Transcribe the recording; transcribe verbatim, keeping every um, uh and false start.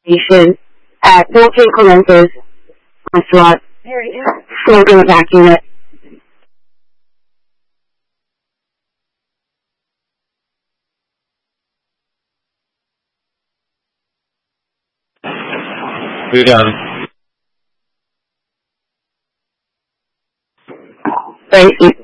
station at Dolce Clemence's restaurant. Smoking a back unit. Who done? Right.